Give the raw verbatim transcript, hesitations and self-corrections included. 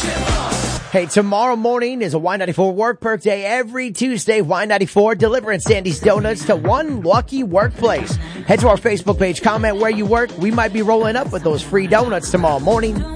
Hey, tomorrow morning is a Y ninety-four Work Perk Day. Every Tuesday, Y ninety-four delivering Sandy's Donuts to one lucky workplace. Head to our Facebook page, comment where you work. We might be rolling up with those free donuts tomorrow morning.